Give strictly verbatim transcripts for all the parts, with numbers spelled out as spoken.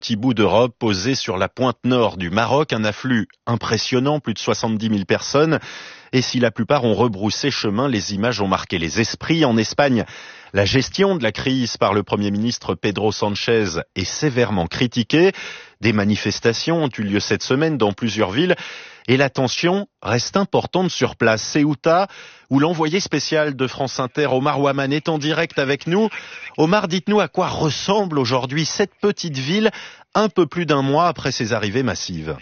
Petit bout d'Europe posé sur la pointe nord du Maroc, un afflux impressionnant, plus de soixante-dix mille personnes. Et si la plupart ont rebroussé chemin, les images ont marqué les esprits. En Espagne, la gestion de la crise par le Premier ministre Pedro Sánchez est sévèrement critiquée. Des manifestations ont eu lieu cette semaine dans plusieurs villes et la tension reste importante sur place. Ceuta, où l'envoyé spécial de France Inter, Omar Ouaman, est en direct avec nous. Omar, dites-nous à quoi ressemble aujourd'hui cette petite ville un peu plus d'un mois après ses arrivées massives.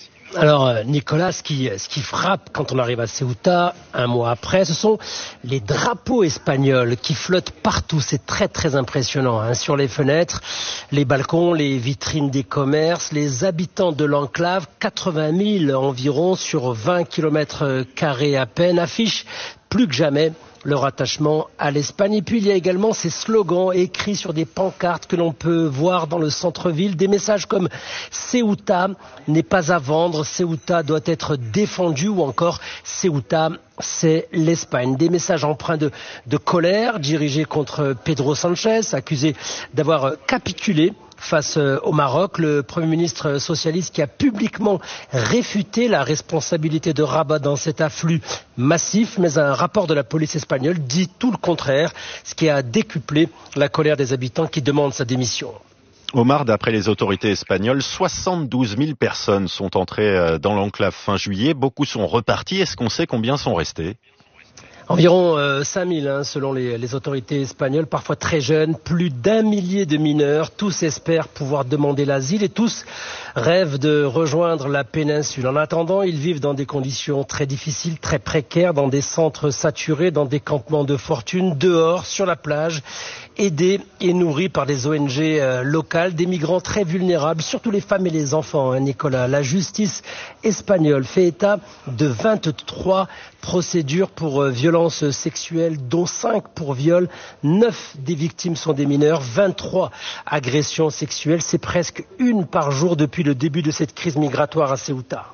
Alors Nicolas, ce qui, ce qui frappe quand on arrive à Ceuta, un mois après, ce sont les drapeaux espagnols qui flottent partout. C'est très très impressionnant, hein. Sur les fenêtres, les balcons, les vitrines des commerces, les habitants de l'enclave, quatre-vingt mille environ sur vingt kilomètres carrés à peine, affichent plus que jamais leur attachement à l'Espagne. Et puis il y a également ces slogans écrits sur des pancartes que l'on peut voir dans le centre-ville. Des messages comme « Ceuta n'est pas à vendre »,« Ceuta doit être défendu » ou encore « Ceuta, c'est l'Espagne ». Des messages empreints de, de colère dirigés contre Pedro Sánchez, accusé d'avoir capitulé face au Maroc, le Premier ministre socialiste qui a publiquement réfuté la responsabilité de Rabat dans cet afflux massif, mais un rapport de la police espagnole dit tout le contraire, ce qui a décuplé la colère des habitants qui demandent sa démission. Omar, d'après les autorités espagnoles, soixante-douze mille personnes sont entrées dans l'enclave fin juillet. Beaucoup sont repartis. Est-ce qu'on sait combien sont restés ? Environ euh, cinq mille, hein, selon les, les autorités espagnoles, parfois très jeunes, plus d'un millier de mineurs. Tous espèrent pouvoir demander l'asile et tous rêvent de rejoindre la péninsule. En attendant, ils vivent dans des conditions très difficiles, très précaires, dans des centres saturés, dans des campements de fortune, dehors, sur la plage, aidés et nourris par des O N G euh, locales, des migrants très vulnérables, surtout les femmes et les enfants, hein, Nicolas. La justice espagnole fait état de vingt-trois procédures pour euh, violences sexuelles, dont cinq pour viol. neuf des victimes sont des mineurs, vingt-trois agressions sexuelles. C'est presque une par jour depuis le début de cette crise migratoire à Ceuta.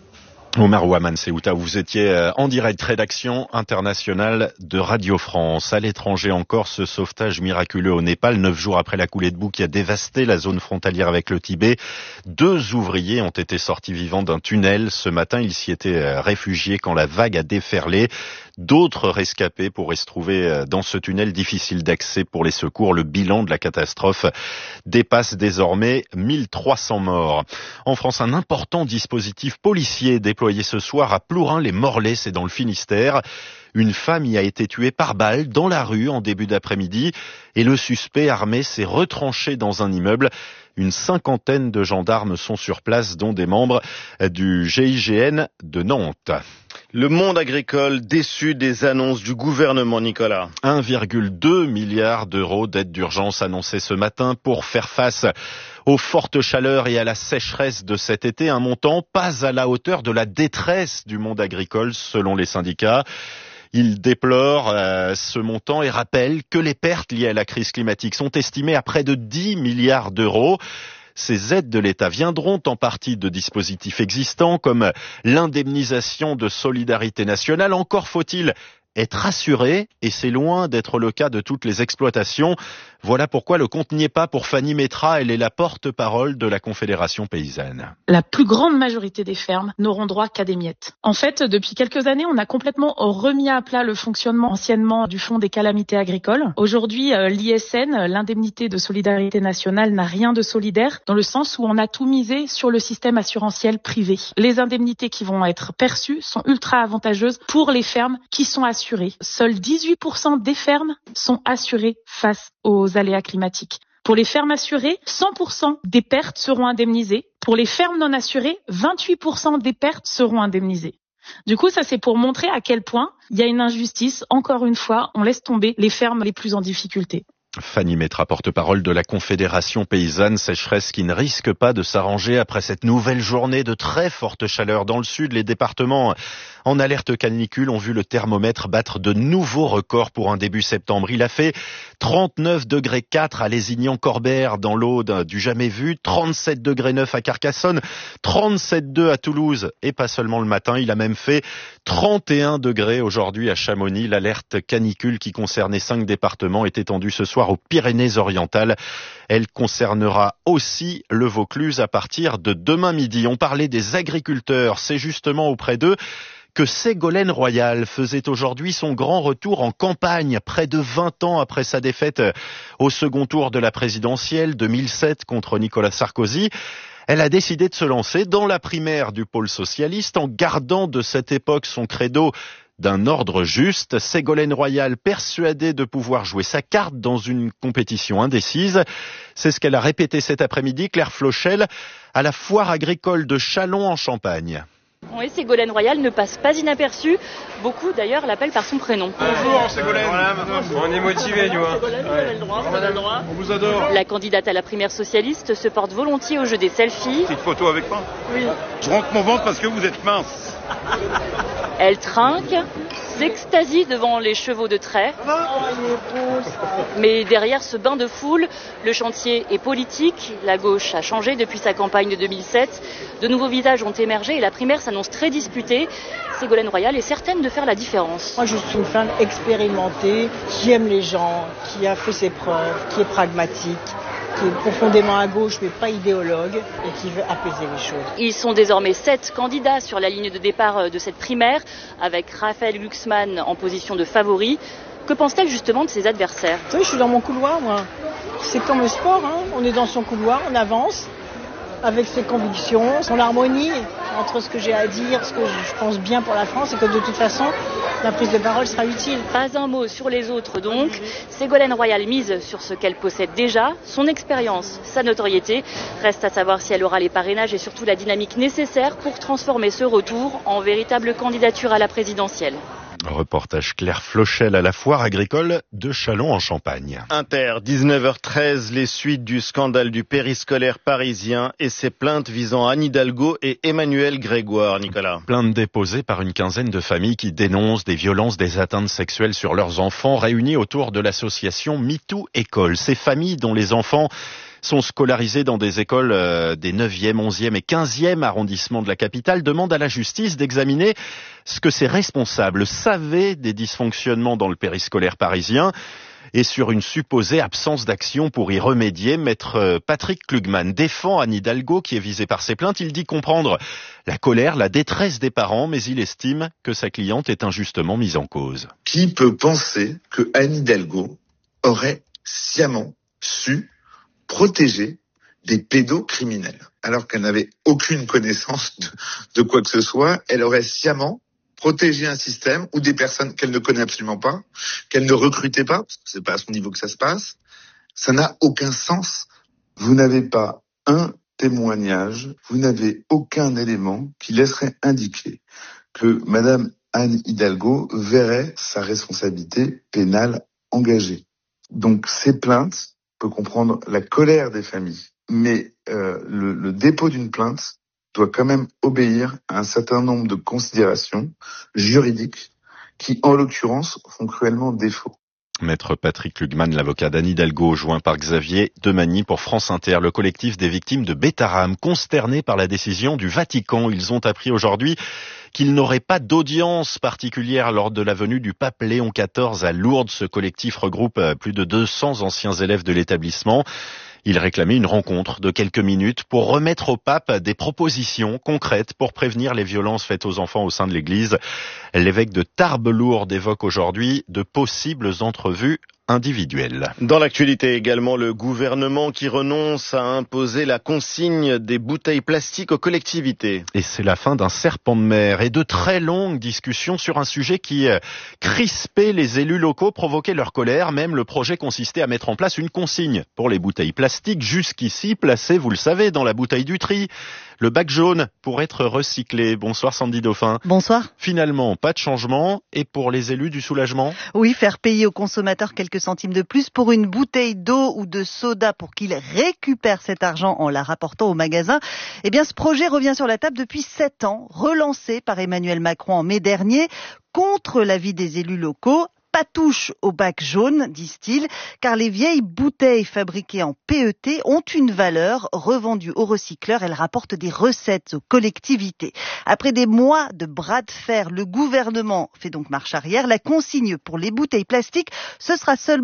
Omar Ouaman, Ceuta, vous étiez en direct, rédaction internationale de Radio France. À l'étranger encore, ce sauvetage miraculeux au Népal, neuf jours après la coulée de boue qui a dévasté la zone frontalière avec le Tibet. Deux ouvriers ont été sortis vivants d'un tunnel. Ce matin, ils s'y étaient réfugiés quand la vague a déferlé. D'autres rescapés pourraient se trouver dans ce tunnel difficile d'accès pour les secours. Le bilan de la catastrophe dépasse désormais mille trois cents morts. En France, un important dispositif policier déployé ce soir à Plourin-les-Morlaix, c'est dans le Finistère. Une femme y a été tuée par balle dans la rue en début d'après-midi et le suspect armé s'est retranché dans un immeuble. Une cinquantaine de gendarmes sont sur place, dont des membres du G I G N de Nantes. Le monde agricole déçu des annonces du gouvernement, Nicolas. un virgule deux milliard d'euros d'aide d'urgence annoncée ce matin pour faire face aux fortes chaleurs et à la sécheresse de cet été. Un montant pas à la hauteur de la détresse du monde agricole, selon les syndicats. Il déplore euh, ce montant et rappelle que les pertes liées à la crise climatique sont estimées à près de dix milliards d'euros. Ces aides de l'État viendront en partie de dispositifs existants comme l'indemnisation de solidarité nationale. Encore faut-il être assuré, et c'est loin d'être le cas de toutes les exploitations. Voilà pourquoi le compte n'y est pas pour Fanny Métra, elle est la porte-parole de la Confédération paysanne. La plus grande majorité des fermes n'auront droit qu'à des miettes. En fait, depuis quelques années, on a complètement remis à plat le fonctionnement anciennement du Fonds des calamités agricoles. Aujourd'hui, l'I S N, l'indemnité de solidarité nationale, n'a rien de solidaire, dans le sens où on a tout misé sur le système assurantiel privé. Les indemnités qui vont être perçues sont ultra avantageuses pour les fermes qui sont assurées. Seuls dix-huit pour cent des fermes sont assurées face aux aléas climatiques. Pour les fermes assurées, cent pour cent des pertes seront indemnisées. Pour les fermes non assurées, vingt-huit pour cent des pertes seront indemnisées. Du coup, ça c'est pour montrer à quel point il y a une injustice. Encore une fois, on laisse tomber les fermes les plus en difficulté. Fanny Métra, porte-parole de la Confédération paysanne, sécheresse qui ne risque pas de s'arranger après cette nouvelle journée de très forte chaleur dans le sud. Les départements en alerte canicule ont vu le thermomètre battre de nouveaux records pour un début septembre. Il a fait trente-neuf degrés quatre à Lézignan-Corbert dans l'Aude du jamais vu, trente-sept degrés neuf à Carcassonne, trente-sept deux à Toulouse et pas seulement le matin. Il a même fait trente et un degrés aujourd'hui à Chamonix. L'alerte canicule qui concernait cinq départements est étendue ce soir territoire aux Pyrénées-Orientales. Elle concernera aussi le Vaucluse à partir de demain midi. On parlait des agriculteurs, c'est justement auprès d'eux que Ségolène Royal faisait aujourd'hui son grand retour en campagne, près de vingt ans après sa défaite au second tour de la présidentielle deux mille sept contre Nicolas Sarkozy. Elle a décidé de se lancer dans la primaire du pôle socialiste en gardant de cette époque son credo d'un ordre juste. Ségolène Royal persuadée de pouvoir jouer sa carte dans une compétition indécise. C'est ce qu'elle a répété cet après-midi, Claire Flochel, à la foire agricole de Châlons en Champagne. Oui, Ségolène Royal ne passe pas inaperçue. Beaucoup d'ailleurs l'appellent par son prénom. Bonjour Ségolène, on est motivés, tu vois. Ségolène, vous avez le droit, vous avez le droit. On vous adore. La candidate à la primaire socialiste se porte volontiers au jeu des selfies. Petite photo avec moi. Oui. Je rentre mon ventre parce que vous êtes mince. Elle trinque, s'extasie devant les chevaux de trait. Mais derrière ce bain de foule, le chantier est politique. La gauche a changé depuis sa campagne de deux mille sept. De nouveaux visages ont émergé et la primaire s'annonce très disputée. Ségolène Royal est certaine de faire la différence. Moi, je suis une femme expérimentée, qui aime les gens, qui a fait ses preuves, qui est pragmatique, qui est profondément à gauche mais pas idéologue et qui veut apaiser les choses. Ils sont désormais sept candidats sur la ligne de départ de cette primaire, avec Raphaël Glucksmann en position de favori. Que pense-t-elle justement de ses adversaires ? Vous savez, je suis dans mon couloir, moi. C'est comme le sport, hein. On est dans son couloir, on avance avec ses convictions, son harmonie entre ce que j'ai à dire, ce que je pense bien pour la France et que de toute façon, la prise de parole sera utile. Pas un mot sur les autres donc. Ségolène Royal mise sur ce qu'elle possède déjà, son expérience, sa notoriété. Reste à savoir si elle aura les parrainages et surtout la dynamique nécessaire pour transformer ce retour en véritable candidature à la présidentielle. Reportage Claire Flochel à la foire agricole de Châlons en Champagne. Inter, dix-neuf heures treize, les suites du scandale du périscolaire parisien et ses plaintes visant Anne Hidalgo et Emmanuel Grégoire, Nicolas. Plaintes déposées par une quinzaine de familles qui dénoncent des violences, des atteintes sexuelles sur leurs enfants réunis autour de l'association MeToo École. Ces familles dont les enfants sont scolarisés dans des écoles euh, des neuvième, onzième et quinzième arrondissements de la capitale, demandent à la justice d'examiner ce que ces responsables savaient des dysfonctionnements dans le périscolaire parisien et sur une supposée absence d'action pour y remédier. Maître Patrick Klugman défend Anne Hidalgo qui est visée par ces plaintes. Il dit comprendre la colère, la détresse des parents, mais il estime que sa cliente est injustement mise en cause. Qui peut penser que Anne Hidalgo aurait sciemment su protéger des pédocriminels, alors qu'elle n'avait aucune connaissance de, de quoi que ce soit? Elle aurait sciemment protégé un système ou des personnes qu'elle ne connaît absolument pas, qu'elle ne recrutait pas, parce que c'est pas à son niveau que ça se passe. Ça n'a aucun sens. Vous n'avez pas un témoignage, vous n'avez aucun élément qui laisserait indiquer que Madame Anne Hidalgo verrait sa responsabilité pénale engagée. Donc ces plaintes, peut comprendre la colère des familles, mais euh, le, le dépôt d'une plainte doit quand même obéir à un certain nombre de considérations juridiques qui, en l'occurrence, font cruellement défaut. Maître Patrick Lugman, l'avocat d'Anne Hidalgo, joint par Xavier Demagny pour France Inter, le collectif des victimes de Bétarame, consternés par la décision du Vatican. Ils ont appris aujourd'hui qu'il n'aurait pas d'audience particulière lors de la venue du pape Léon quatorze à Lourdes. Ce collectif regroupe plus de deux cents anciens élèves de l'établissement. Il réclamait une rencontre de quelques minutes pour remettre au pape des propositions concrètes pour prévenir les violences faites aux enfants au sein de l'Église. L'évêque de Tarbes-Lourdes évoque aujourd'hui de possibles entrevues individuelles. Dans l'actualité également, le gouvernement qui renonce à imposer la consigne des bouteilles plastiques aux collectivités. Et c'est la fin d'un serpent de mer et de très longues discussions sur un sujet qui crispait les élus locaux, provoquait leur colère. Même le projet consistait à mettre en place une consigne pour les bouteilles plastiques, jusqu'ici placées, vous le savez, dans la bouteille du tri. Le bac jaune pour être recyclé. Bonsoir Sandy Dauphin. Bonsoir. Finalement, pas de changement. Et pour les élus, du soulagement ? Oui, faire payer aux consommateurs quelques centimes de plus pour une bouteille d'eau ou de soda pour qu'ils récupèrent cet argent en la rapportant au magasin. Eh bien, ce projet revient sur la table depuis sept ans, relancé par Emmanuel Macron en mai dernier, contre l'avis des élus locaux. Pas touche au bac jaune, disent-ils, car les vieilles bouteilles fabriquées en P E T ont une valeur revendues aux recycleurs. Elles rapportent des recettes aux collectivités. Après des mois de bras de fer, le gouvernement fait donc marche arrière. La consigne pour les bouteilles plastiques, ce sera seulement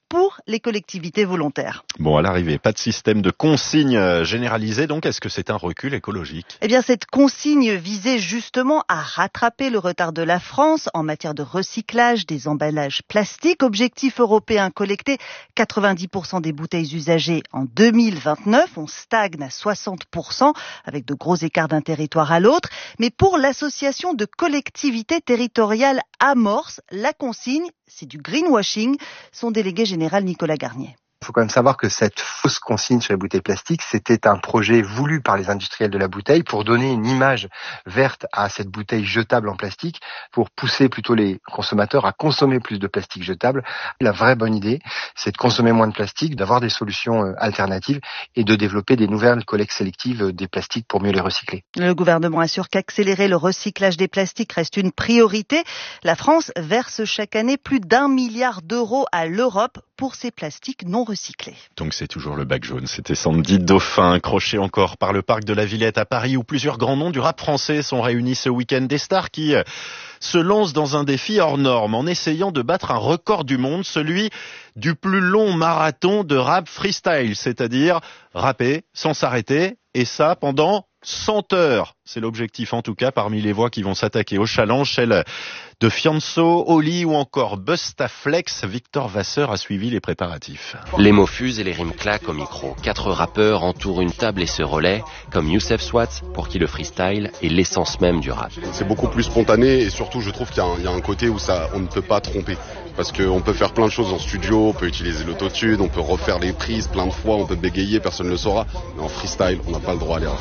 pour les collectivités volontaires. Bon, à l'arrivée, pas de système de consigne généralisé, donc est-ce que c'est un recul écologique ? Eh bien, cette consigne visait justement à rattraper le retard de la France en matière de recyclage des emballages plastiques. Objectif européen, collecter quatre-vingt-dix pour cent des bouteilles usagées en deux mille vingt-neuf. On stagne à soixante pour cent avec de gros écarts d'un territoire à l'autre. Mais pour l'association de collectivités territoriales Amorce, la consigne, c'est du greenwashing. Son délégué général Nicolas Garnier. Il faut quand même savoir que cette fausse consigne sur les bouteilles plastiques, c'était un projet voulu par les industriels de la bouteille pour donner une image verte à cette bouteille jetable en plastique, pour pousser plutôt les consommateurs à consommer plus de plastique jetable. La vraie bonne idée, c'est de consommer moins de plastique, d'avoir des solutions alternatives et de développer des nouvelles collectes sélectives des plastiques pour mieux les recycler. Le gouvernement assure qu'accélérer le recyclage des plastiques reste une priorité. La France verse chaque année plus d'un milliard d'euros à l'Europe pour ces plastiques non recyclés. Donc c'est toujours le bac jaune. C'était Sandy Dauphin, accroché encore par le parc de la Villette à Paris, où plusieurs grands noms du rap français sont réunis ce week-end. Des stars qui se lancent dans un défi hors norme en essayant de battre un record du monde, celui du plus long marathon de rap freestyle, c'est-à-dire rapper sans s'arrêter, et ça pendant cent heures. C'est l'objectif en tout cas parmi les voix qui vont s'attaquer au challenge, celle de Fianso, Oli ou encore Bustaflex. Victor Vasseur a suivi les préparatifs. Les mots fusent et les rimes claquent au micro. Quatre rappeurs entourent une table et se relaient, comme Youssef Swat, pour qui le freestyle est l'essence même du rap. C'est beaucoup plus spontané et surtout je trouve qu'il y a un, il y a un côté où ça, on ne peut pas tromper. Parce qu'on peut faire plein de choses en studio, on peut utiliser l'autotune, on peut refaire les prises plein de fois, on peut bégayer, personne ne le saura. Mais en freestyle, on n'a pas le droit à l'erreur.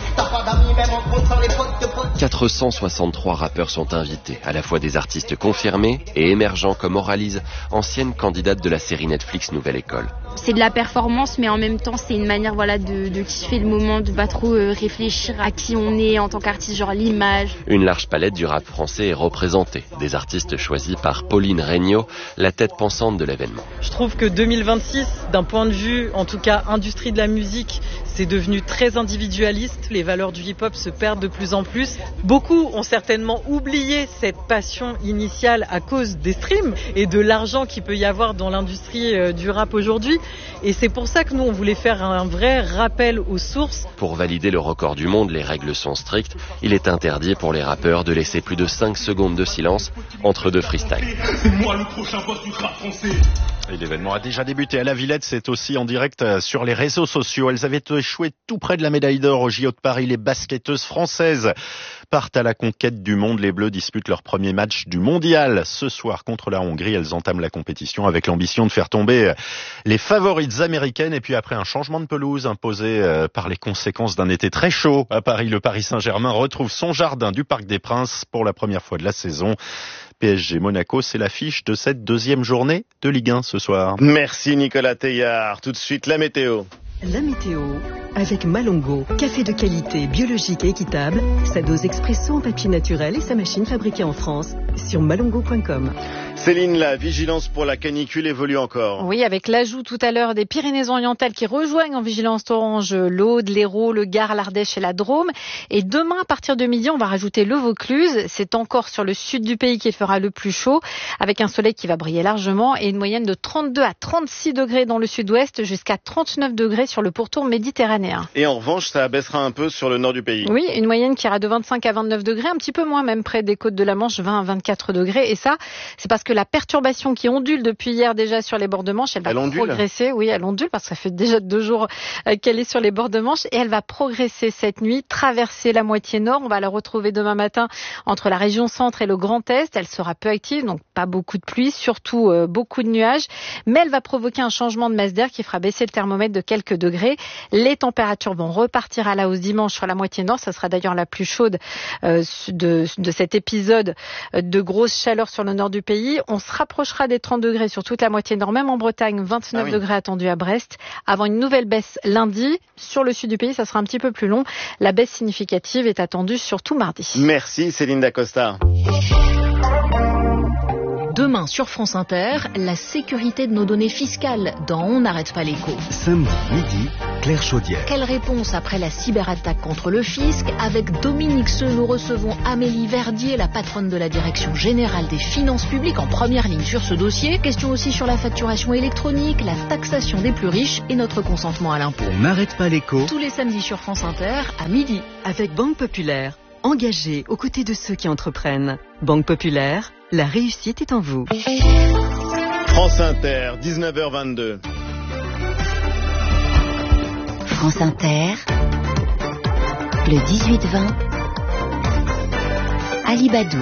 quatre cent soixante-trois rappeurs sont invités, à la fois des artistes confirmés et émergents comme Oralise, ancienne candidate de la série Netflix Nouvelle École. C'est de la performance, mais en même temps, c'est une manière voilà, de, de kiffer le moment, de pas trop euh, réfléchir à qui on est en tant qu'artiste, genre l'image. Une large palette du rap français est représentée. Des artistes choisis par Pauline Regnault, la tête pensante de l'événement. Je trouve que deux mille vingt-six, d'un point de vue, en tout cas, industrie de la musique, c'est devenu très individualiste. Les valeurs du hip-hop se perdent de plus en plus. Beaucoup ont certainement oublié cette passion initiale à cause des streams et de l'argent qu'il peut y avoir dans l'industrie du rap aujourd'hui. Et c'est pour ça que nous, on voulait faire un vrai rappel aux sources. Pour valider le record du monde, les règles sont strictes. Il est interdit pour les rappeurs de laisser plus de cinq secondes de silence entre deux freestyles. C'est moi le prochain boss du rap français. Et l'événement a déjà débuté à la Villette, c'est aussi en direct sur les réseaux sociaux. Elles avaient échoué tout près de la médaille d'or au J O de Paris. Les basketteuses françaises partent à la conquête du monde. Les Bleus disputent leur premier match du mondial ce soir contre la Hongrie. Elles entament la compétition avec l'ambition de faire tomber les favorites américaines. Et puis après un changement de pelouse imposé par les conséquences d'un été très chaud à Paris, le Paris Saint-Germain retrouve son jardin du Parc des Princes pour la première fois de la saison. P S G Monaco, c'est l'affiche de cette deuxième journée de Ligue un ce soir. Merci Nicolas Teillard. Tout de suite la météo. La météo avec Malongo, café de qualité, biologique et équitable, sa dose expresso en papier naturel et sa machine fabriquée en France sur malongo point com. Céline, la vigilance pour la canicule évolue encore. Oui, avec l'ajout tout à l'heure des Pyrénées-Orientales qui rejoignent en vigilance orange l'Aude, l'Hérault, le Gard, l'Ardèche et la Drôme. Et demain, à partir de midi, on va rajouter le Vaucluse. C'est encore sur le sud du pays qu'il fera le plus chaud, avec un soleil qui va briller largement et une moyenne de trente-deux à trente-six degrés dans le sud-ouest, jusqu'à trente-neuf degrés sur le pourtour méditerranéen. Et en revanche, ça abaissera un peu sur le nord du pays. Oui, une moyenne qui ira de vingt-cinq à vingt-neuf degrés, un petit peu moins même près des côtes de la Manche, vingt à vingt-quatre degrés. Et ça, c'est parce que la perturbation qui ondule depuis hier déjà sur les bords de Manche, elle va elle progresser. Oui, elle ondule parce que ça fait déjà deux jours qu'elle est sur les bords de Manche et elle va progresser cette nuit, traverser la moitié nord. On va la retrouver demain matin entre la région centre et le Grand Est. Elle sera peu active, donc pas beaucoup de pluie, surtout euh, beaucoup de nuages. Mais elle va provoquer un changement de masse d'air qui fera baisser le thermomètre de quelques degrés. Les températures vont repartir à la hausse dimanche sur la moitié nord. Ça sera d'ailleurs la plus chaude euh, de, de cet épisode de grosse chaleur sur le nord du pays. On se rapprochera des trente degrés sur toute la moitié nord, même en Bretagne, vingt-neuf ah oui. degrés attendus à Brest, avant une nouvelle baisse lundi. Sur le sud du pays, ça sera un petit peu plus long. La baisse significative est attendue surtout mardi. Merci Céline Dacosta. Demain sur France Inter, la sécurité de nos données fiscales dans On n'arrête pas l'écho. Samedi midi, Claire Chaudière. Quelle réponse après la cyberattaque contre le fisc? Avec Dominique Seux, nous recevons Amélie Verdier, la patronne de la Direction Générale des Finances Publiques, en première ligne sur ce dossier. Question aussi sur la facturation électronique, la taxation des plus riches et notre consentement à l'impôt. On n'arrête pas l'écho. Tous les samedis sur France Inter, à midi. Avec Banque Populaire, engagée aux côtés de ceux qui entreprennent. Banque Populaire, la réussite est en vous. France Inter, dix-neuf heures vingt-deux. France Inter, le dix-huit vingt, Ali Badou.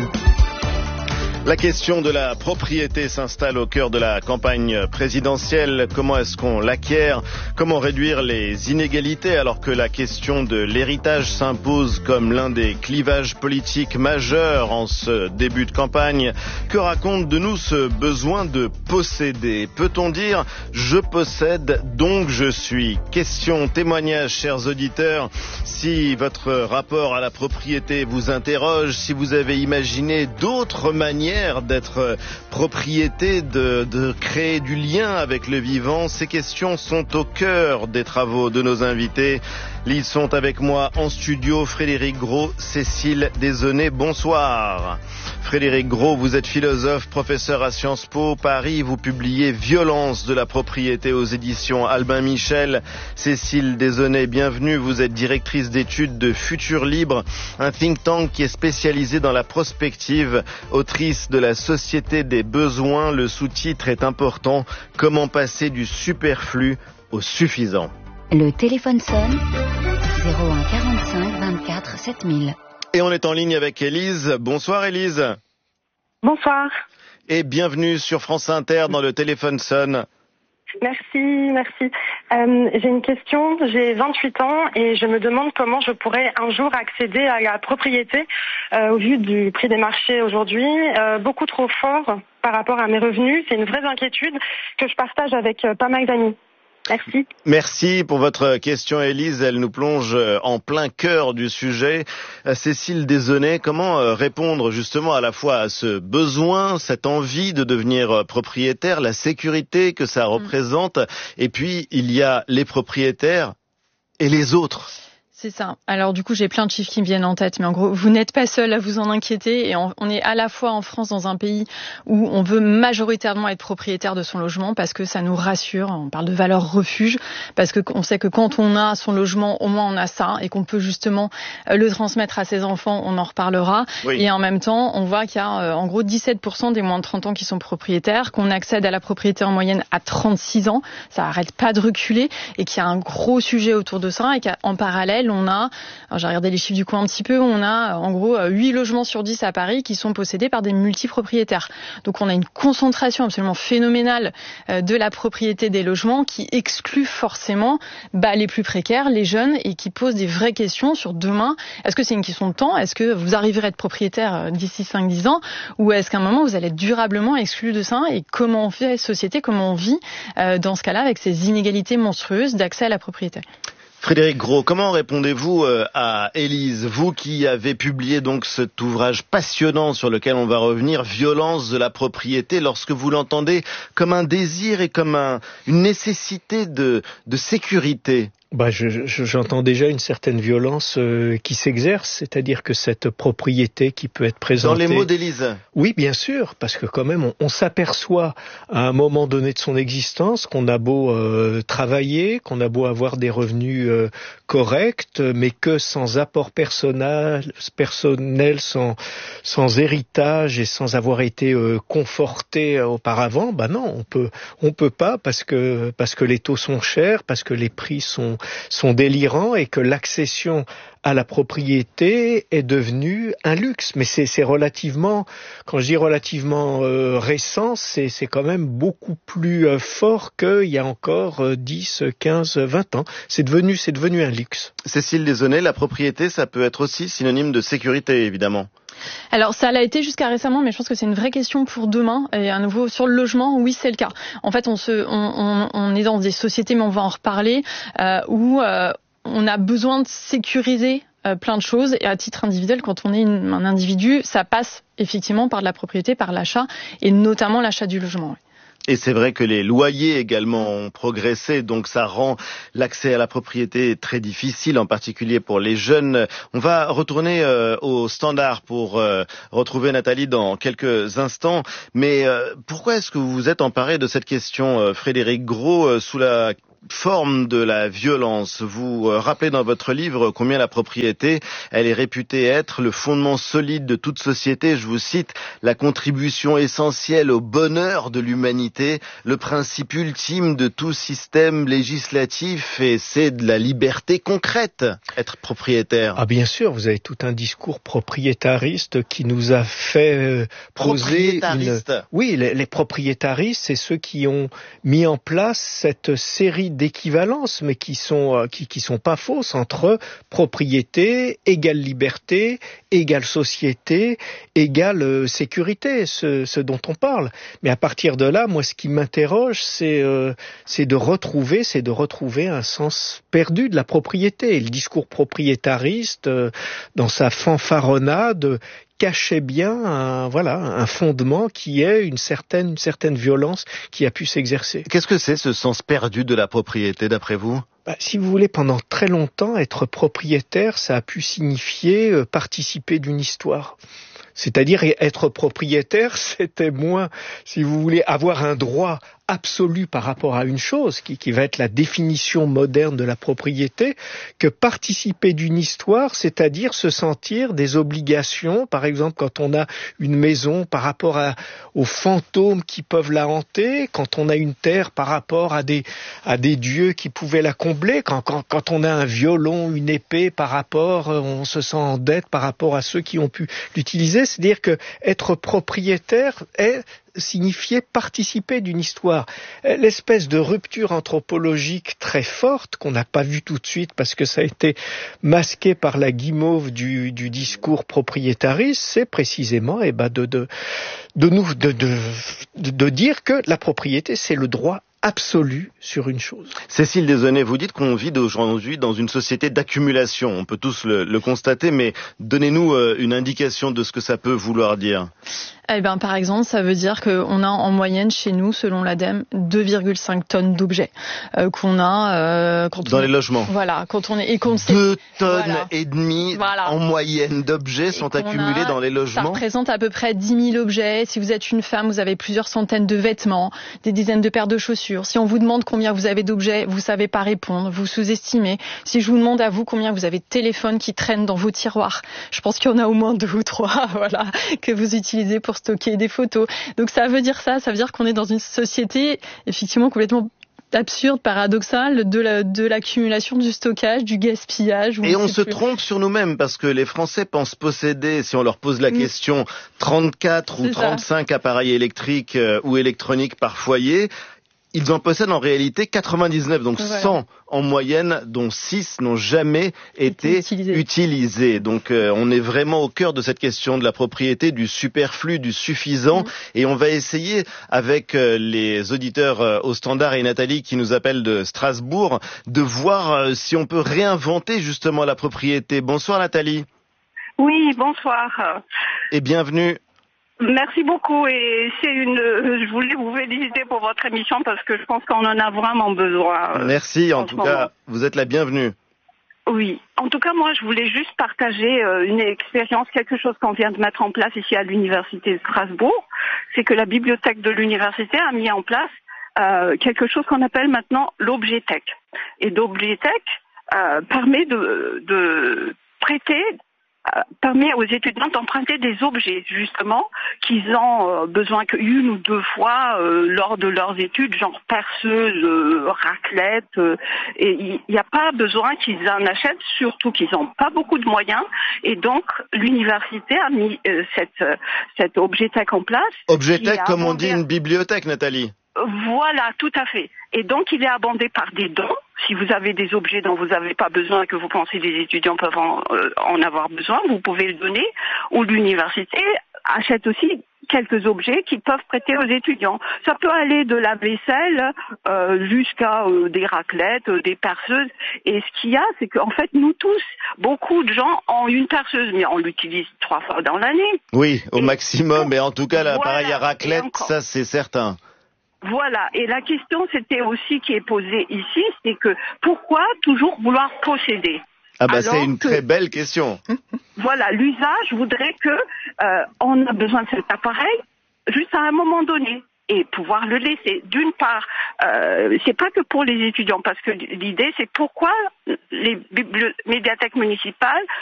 La question de la propriété s'installe au cœur de la campagne présidentielle. Comment est-ce qu'on l'acquiert? Comment réduire les inégalités alors que la question de l'héritage s'impose comme l'un des clivages politiques majeurs en ce début de campagne? Que raconte de nous ce besoin de posséder? Peut-on dire « je possède, donc je suis » Question, témoignage, chers auditeurs. Si votre rapport à la propriété vous interroge, si vous avez imaginé d'autres manières d'être propriété, de, de créer du lien avec le vivant, ces questions sont au cœur des travaux de nos invités. Ils sont avec moi en studio, Frédéric Gros, Cécile Desaunay, bonsoir. Frédéric Gros, vous êtes philosophe, professeur à Sciences Po Paris, vous publiez Violence de la propriété aux éditions Albin Michel. Cécile Desaunay, bienvenue, vous êtes directrice d'études de Futur Libre, un think tank qui est spécialisé dans la prospective, autrice de La Société des besoins. Le sous-titre est important, comment passer du superflu au suffisant. Le téléphone sonne, zéro un quarante-cinq vingt-quatre sept mille. Et on est en ligne avec Élise. Bonsoir Élise. Bonsoir. Et bienvenue sur France Inter dans le téléphone sonne. Merci, merci. Euh, j'ai une question, j'ai vingt-huit ans et je me demande comment je pourrais un jour accéder à la propriété euh, au vu du prix des marchés aujourd'hui, euh, beaucoup trop fort par rapport à mes revenus. C'est une vraie inquiétude que je partage avec euh, pas mal d'amis. Merci. Merci pour votre question, Élise. Elle nous plonge en plein cœur du sujet. Cécile Desaunay, comment répondre justement à la fois à ce besoin, cette envie de devenir propriétaire, la sécurité que ça représente, et puis il y a les propriétaires et les autres. C'est ça. Alors du coup, j'ai plein de chiffres qui me viennent en tête, mais en gros, vous n'êtes pas seul à vous en inquiéter. Et on, on est à la fois en France dans un pays où on veut majoritairement être propriétaire de son logement parce que ça nous rassure. On parle de valeur refuge parce que on sait que quand on a son logement, au moins on a ça et qu'on peut justement le transmettre à ses enfants. On en reparlera. Oui. Et en même temps, on voit qu'il y a en gros dix-sept pour cent des moins de trente ans qui sont propriétaires, qu'on accède à la propriété en moyenne à trente-six ans. Ça arrête pas de reculer et qu'il y a un gros sujet autour de ça et qu'en parallèle, on a, alors j'ai regardé les chiffres du coup un petit peu, on a en gros huit logements sur dix à Paris qui sont possédés par des multipropriétaires. Donc on a une concentration absolument phénoménale de la propriété des logements qui exclut forcément bah, les plus précaires, les jeunes, et qui pose des vraies questions sur demain. Est-ce que c'est une question de temps? Est-ce que vous arriverez à être propriétaire d'ici cinq dix ans? Ou est-ce qu'à un moment vous allez être durablement exclu de ça? Et comment on fait société, comment on vit euh, dans ce cas-là avec ces inégalités monstrueuses d'accès à la propriété? Frédéric Gros, comment répondez-vous à Élise, vous qui avez publié donc cet ouvrage passionnant sur lequel on va revenir, Violence de la propriété, lorsque vous l'entendez comme un désir et comme un, une nécessité de, de sécurité? Bah, je, je, j'entends déjà une certaine violence euh, qui s'exerce, c'est-à-dire que cette propriété qui peut être présentée... Dans les mots d'Élise. Oui, bien sûr, parce que quand même, on, on s'aperçoit à un moment donné de son existence qu'on a beau euh, travailler, qu'on a beau avoir des revenus euh, corrects, mais que sans apport personnel, personnel sans, sans héritage et sans avoir été euh, conforté auparavant, bah non, on peut, on peut pas parce que, parce que les taux sont chers, parce que les prix sont sont délirants et que l'accession à la propriété est devenue un luxe. Mais c'est, c'est relativement, quand je dis relativement euh, récent, c'est, c'est quand même beaucoup plus euh, fort qu'il y a encore euh, dix, quinze, vingt ans. C'est devenu, c'est devenu un luxe. Cécile Desaunay, la propriété, ça peut être aussi synonyme de sécurité, évidemment. Alors ça l'a été jusqu'à récemment, mais je pense que c'est une vraie question pour demain. Et à nouveau sur le logement, oui c'est le cas. En fait, on se, on, on, on est dans des sociétés, mais on va en reparler, euh, où euh, on a besoin de sécuriser euh, plein de choses. Et à titre individuel, quand on est une, un individu, ça passe effectivement par de la propriété, par l'achat, et notamment l'achat du logement. Oui. Et c'est vrai que les loyers également ont progressé, donc ça rend l'accès à la propriété très difficile, en particulier pour les jeunes. On va retourner euh, au standard pour euh, retrouver Nathalie dans quelques instants. Mais euh, pourquoi est-ce que vous vous êtes emparé de cette question, euh, Frédéric Gros, euh, sous la forme de la violence? Vous euh, rappelez dans votre livre combien la propriété, elle est réputée être le fondement solide de toute société. Je vous cite: la contribution essentielle au bonheur de l'humanité, le principe ultime de tout système législatif, et c'est de la liberté concrète, être propriétaire. Ah bien sûr, vous avez tout un discours propriétariste qui nous a fait euh, poser une... Oui, les, les propriétaristes, c'est ceux qui ont mis en place cette série d'équivalences, mais qui sont euh, qui qui sont pas fausses, entre propriété, égale liberté, égale société, égale euh, sécurité, ce, ce dont on parle. Mais à partir de là, moi, ce qui m'interroge, c'est euh, c'est de retrouver, c'est de retrouver un sens perdu de la propriété. Et le discours propriétariste, euh, dans sa fanfaronnade, cachait bien un, voilà, un fondement qui est une certaine, une certaine violence qui a pu s'exercer. Qu'est-ce que c'est ce sens perdu de la propriété, d'après vous ? Bah, si vous voulez, pendant très longtemps, être propriétaire, ça a pu signifier euh, participer d'une histoire. C'est-à-dire être propriétaire, c'était moins, si vous voulez, avoir un droit absolu par rapport à une chose, qui, qui va être la définition moderne de la propriété, que participer d'une histoire, c'est-à-dire se sentir des obligations, par exemple quand on a une maison par rapport à, aux fantômes qui peuvent la hanter, quand on a une terre par rapport à des, à des dieux qui pouvaient la combler, quand, quand, quand on a un violon, une épée par rapport, on se sent en dette par rapport à ceux qui ont pu l'utiliser. C'est-à-dire que être propriétaire est signifier participer d'une histoire. L'espèce de rupture anthropologique très forte qu'on n'a pas vue tout de suite parce que ça a été masqué par la guimauve du, du discours propriétariste, c'est précisément eh ben, de, de, de, nous, de, de, de, de dire que la propriété, c'est le droit absolu sur une chose. Cécile Desaunay, vous dites qu'on vit aujourd'hui dans une société d'accumulation. On peut tous le, le constater, mais donnez-nous euh, une indication de ce que ça peut vouloir dire. Eh ben, par exemple, ça veut dire qu'on a en moyenne chez nous, selon l'ADEME, deux virgule cinq tonnes d'objets euh, qu'on a euh, quand dans on, les logements. Voilà, quand on est et qu'on sait deux tonnes voilà. et demie voilà. en moyenne d'objets et sont accumulés a, dans les logements. Ça représente à peu près dix mille objets. Si vous êtes une femme, vous avez plusieurs centaines de vêtements, des dizaines de paires de chaussures. Si on vous demande combien vous avez d'objets, vous savez pas répondre, vous sous-estimez. Si je vous demande à vous combien vous avez de téléphones qui traînent dans vos tiroirs, je pense qu'il y en a au moins deux ou trois, voilà, que vous utilisez pour stocker des photos. Donc ça veut dire ça, ça veut dire qu'on est dans une société effectivement complètement absurde, paradoxale, de, la, de l'accumulation, du stockage, du gaspillage. Et on, on se plus. trompe sur nous-mêmes parce que les Français pensent posséder, si on leur pose la mmh. question, trente-quatre C'est ou trente-cinq ça. Appareils électriques euh, ou électroniques par foyer. Ils en possèdent en réalité quatre-vingt-dix-neuf, donc voilà. cent en moyenne, dont six n'ont jamais été utilisés. utilisés. Donc euh, on est vraiment au cœur de cette question de la propriété, du superflu, du suffisant. Mmh. Et on va essayer, avec euh, les auditeurs euh, au Standard et Nathalie qui nous appellent de Strasbourg, de voir euh, si on peut réinventer justement la propriété. Bonsoir Nathalie. Oui, bonsoir. Et bienvenue. Merci beaucoup et c'est une. Je voulais vous féliciter pour votre émission parce que je pense qu'on en a vraiment besoin. Merci. En, en tout cas, moment. Vous êtes la bienvenue. Oui. En tout cas, moi, je voulais juste partager une expérience, quelque chose qu'on vient de mettre en place ici à l'université de Strasbourg. C'est que la bibliothèque de l'université a mis en place euh, quelque chose qu'on appelle maintenant l'objetech. Et l'objetech euh, permet de, de prêter. permet aux étudiants d'emprunter des objets, justement, qu'ils ont euh, besoin qu'une ou deux fois euh, lors de leurs études, genre perceuse, euh, raclette, euh, et il n'y a pas besoin qu'ils en achètent, surtout qu'ils n'ont pas beaucoup de moyens, et donc l'université a mis euh, cette, euh, cette objetech en place. Objetech, comme on dit, une bibliothèque, Nathalie. Voilà, tout à fait. Et donc, il est abondé par des dons. Si vous avez des objets dont vous n'avez pas besoin, que vous pensez des étudiants peuvent en, euh, en avoir besoin, vous pouvez le donner. Ou l'université achète aussi quelques objets qu'ils peuvent prêter aux étudiants. Ça peut aller de la vaisselle euh, jusqu'à euh, des raclettes, euh, des perceuses. Et ce qu'il y a, c'est qu'en fait, nous tous, beaucoup de gens ont une perceuse, mais on l'utilise trois fois dans l'année. Oui, au et maximum. Et en tout cas, l'appareil voilà, à raclette, ça c'est certain. Voilà. Et la question, c'était aussi qui est posée ici, c'est que pourquoi toujours vouloir posséder? Ah bah c'est une que, très belle question. Voilà, l'usage voudrait que euh, on a besoin de cet appareil juste à un moment donné et pouvoir le laisser. D'une part, euh, c'est pas que pour les étudiants, parce que l'idée c'est pourquoi les bibliothèques médiathèques municipales